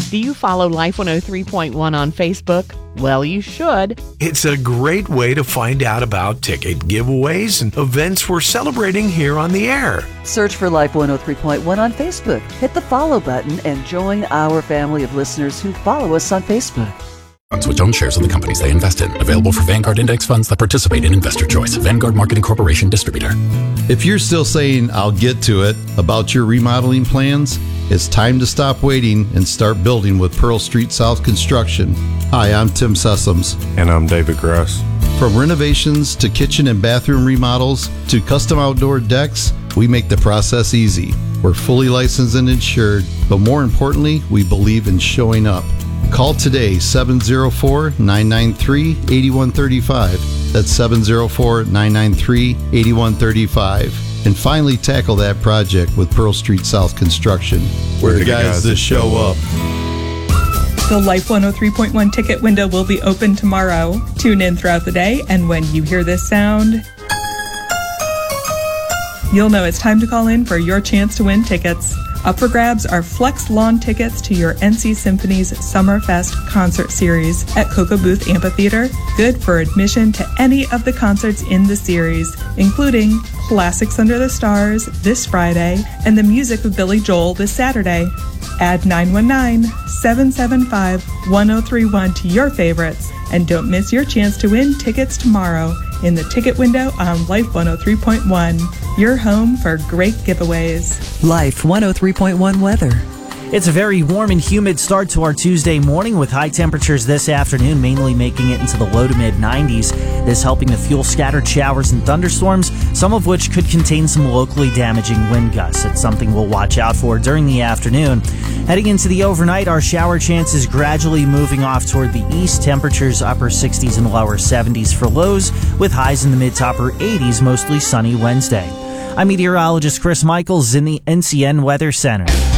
Do you follow Life 103.1 on Facebook? Well, you should. It's a great way to find out about ticket giveaways and events we're celebrating here on the air. Search for Life 103.1 on Facebook. Hit the follow button and join our family of listeners who follow us on Facebook. Funds which own shares of the companies they invest in. Available for Vanguard Index funds that participate in Investor Choice. Vanguard Marketing Corporation Distributor. If you're still saying, I'll get to it, about your remodeling plans, it's time to stop waiting and start building with Pearl Street South Construction. Hi, I'm Tim Sessoms. And I'm David Gross. From renovations to kitchen and bathroom remodels to custom outdoor decks, we make the process easy. We're fully licensed and insured, but more importantly, we believe in showing up. Call today, 704-993-8135. That's 704-993-8135. And finally tackle that project with Pearl Street South Construction. We're the guys that show up. The Life 103.1 ticket window will be open tomorrow. Tune in throughout the day, and when you hear this sound, you'll know it's time to call in for your chance to win tickets. Up for grabs are Flex Lawn tickets to your NC Symphony's Summerfest concert series at Cocoa Booth Amphitheater, good for admission to any of the concerts in the series, including Classics Under the Stars this Friday and the music of Billy Joel this Saturday. Add 919-775-1031 to your favorites, and don't miss your chance to win tickets tomorrow in the ticket window on Life 103.1, your home for great giveaways. Life 103.1 weather. It's a very warm and humid start to our Tuesday morning with high temperatures this afternoon, mainly making it into the low to mid 90s. This helping to fuel scattered showers and thunderstorms, some of which could contain some locally damaging wind gusts. It's something we'll watch out for during the afternoon. Heading into the overnight, our shower chances gradually moving off toward the east. Temperatures upper 60s and lower 70s for lows, with highs in the mid to upper 80s, mostly sunny Wednesday. I'm meteorologist Chris Michaels in the NCN Weather Center.